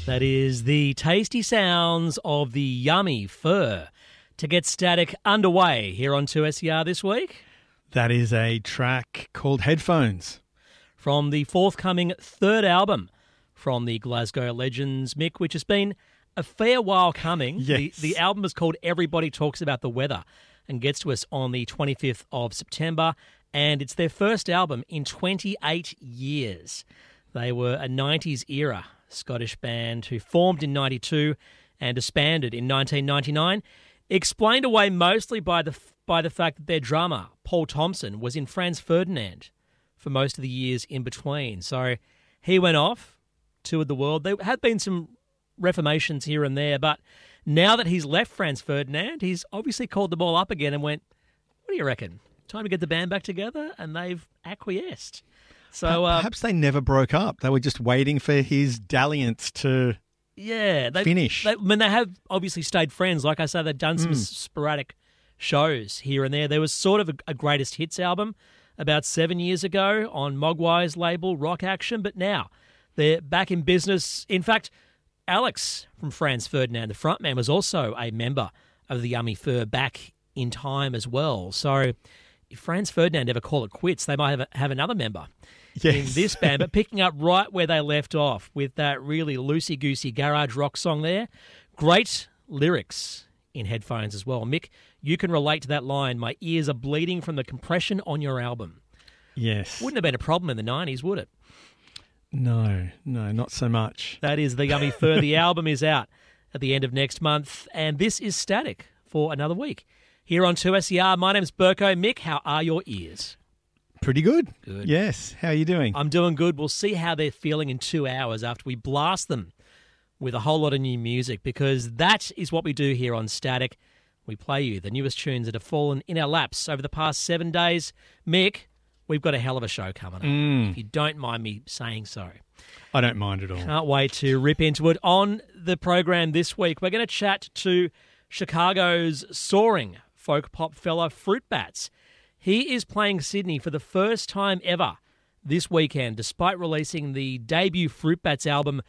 That is the tasty sounds of the yummy fur. To get Static underway here on 2SER this week. That is a track called Headphones. From the forthcoming third album from the Glasgow Legends, Mick, which has been a fair while coming. Yes. The album is called Everybody Talks About the Weather and gets to us on the 25th of September. And it's their first album in 28 years. They were a 90s era Scottish band who formed in 92 and disbanded in 1999. Explained away mostly by the fact that their drummer, Paul Thompson, was in Franz Ferdinand for most of the years in between. So he went off, toured the world. There have been some reformations here and there, but now that he's left Franz Ferdinand, he's obviously called them all up again and went, what do you reckon? Time to get the band back together? And they've acquiesced. So perhaps they never broke up. They were just waiting for his dalliance to finish. They have obviously stayed friends. Like I say, they've done some sporadic shows here and there. There was sort of a greatest hits album about 7 years ago on Mogwai's label, Rock Action, but now they're back in business. In fact, Alex from Franz Ferdinand, the frontman, was also a member of the Yummy Fur back in time as well. So if Franz Ferdinand ever call it quits, they might have another member in this band, but picking up right where they left off with that really loosey-goosey garage rock song there. Great lyrics in Headphones as well. Mick, you can relate to that line, my ears are bleeding from the compression on your album. Yes. Wouldn't have been a problem in the 90s, would it? No, not so much. That is the Yummy Fur. The album is out at the end of next month, and this is Static for another week. Here on 2SER, my name's Burko. Mick, how are your ears? Pretty good. Good. Yes. How are you doing? I'm doing good. We'll see how they're feeling in 2 hours after we blast them with a whole lot of new music, because that is what we do here on Static. We play you the newest tunes that have fallen in our laps over the past 7 days. Mick, we've got a hell of a show coming up, if you don't mind me saying so. I don't mind at all. Can't wait to rip into it. On the program this week, we're going to chat to Chicago's soaring folk pop fella Fruit Bats. He is playing Sydney for the first time ever this weekend, despite releasing the debut Fruit Bats album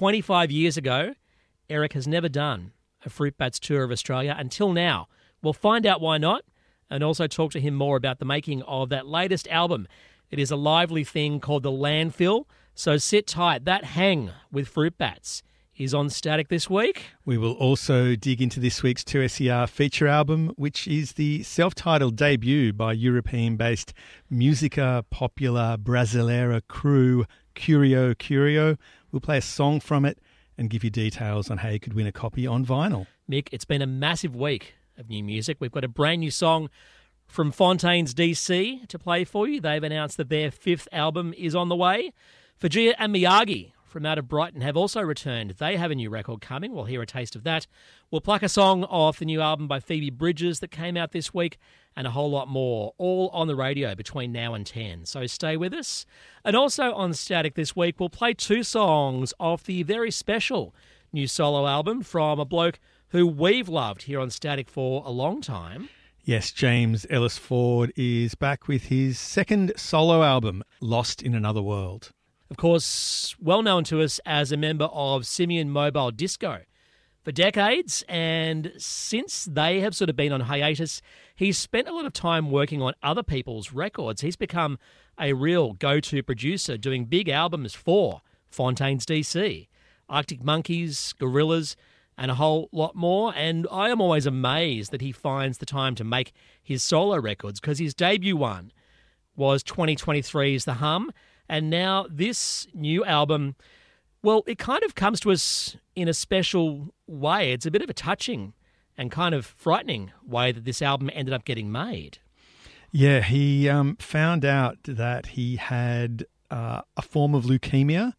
25 years ago. Eric has never done a Fruit Bats tour of Australia until now. We'll find out why not, and also talk to him more about the making of that latest album. It is a lively thing called The Landfill, so sit tight. That hang with Fruit Bats is on Static this week. We will also dig into this week's 2SER feature album, which is the self-titled debut by European-based Música Popular Brasileira crew Curio Curio. We'll play a song from it and give you details on how you could win a copy on vinyl. Mick, it's been a massive week of new music. We've got a brand new song from Fontaines DC to play for you. They've announced that their 5th album is on the way. Fujia and Miyagi from out of Brighton have also returned. They have a new record coming. We'll hear a taste of that. We'll pluck a song off the new album by Phoebe Bridgers that came out this week, and a whole lot more, all on the radio between now and 10. So stay with us. And also on Static this week, we'll play 2 songs off the very special new solo album from a bloke who we've loved here on Static for a long time. Yes, James Ellis Ford is back with his 2nd solo album, Lost in Another World. Of course, well known to us as a member of Simian Mobile Disco for decades, and since they have sort of been on hiatus, he's spent a lot of time working on other people's records. He's become a real go-to producer, doing big albums for Fontaines DC, Arctic Monkeys, Gorillaz, and a whole lot more. And I am always amazed that he finds the time to make his solo records, because his debut one was 2023's The Hum. And now this new album, well, it kind of comes to us in a special way. It's a bit of a touching and kind of frightening way that this album ended up getting made. Yeah, he found out that he had a form of leukemia,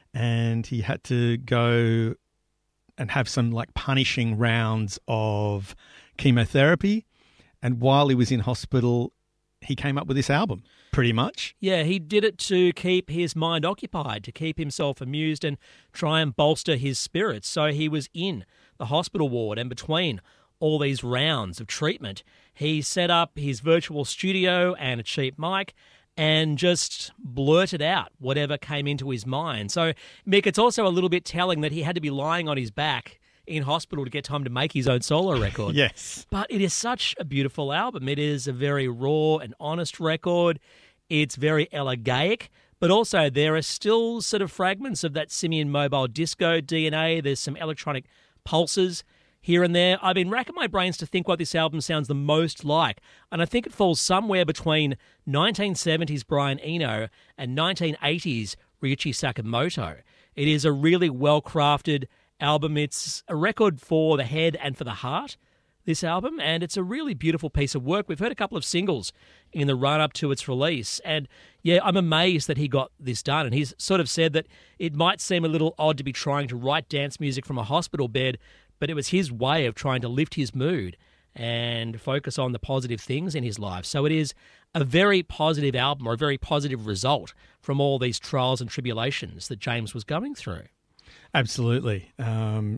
and he had to go and have some punishing rounds of chemotherapy. And while he was in hospital, he came up with this album, pretty much. Yeah, he did it to keep his mind occupied, to keep himself amused and try and bolster his spirits. So he was in the hospital ward, and between all these rounds of treatment, he set up his virtual studio and a cheap mic and just blurted out whatever came into his mind. So, Mick, it's also a little bit telling that he had to be lying on his back in hospital to get time to make his own solo record. Yes. But it is such a beautiful album. It is a very raw and honest record. It's very elegaic, but also there are still sort of fragments of that Simian Mobile disco DNA. There's some electronic pulses here and there. I've been racking my brains to think what this album sounds the most like, and I think it falls somewhere between 1970s Brian Eno and 1980s Ryuichi Sakamoto. It is a really well-crafted album. It's a record for the head and for the heart, this album, and it's a really beautiful piece of work. We've heard a couple of singles in the run-up to its release, and yeah, I'm amazed that he got this done. And he's sort of said that it might seem a little odd to be trying to write dance music from a hospital bed, but it was his way of trying to lift his mood and focus on the positive things in his life. So it is a very positive album, or a very positive result from all these trials and tribulations that James was going through. Absolutely. Some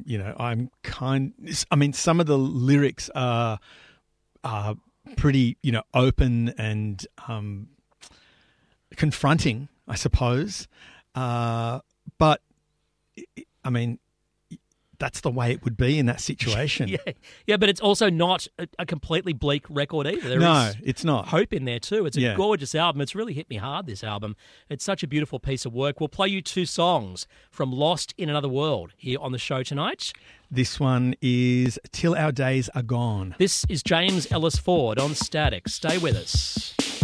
of the lyrics are pretty, open and confronting, I suppose. But I mean, that's the way it would be in that situation. Yeah, but it's also not a completely bleak record either. No, it's not. Hope in there too. It's a gorgeous album. It's really hit me hard, this album. It's such a beautiful piece of work. We'll play you 2 songs from Lost in Another World here on the show tonight. This one is Till Our Days Are Gone. This is James Ellis Ford on Static. Stay with us.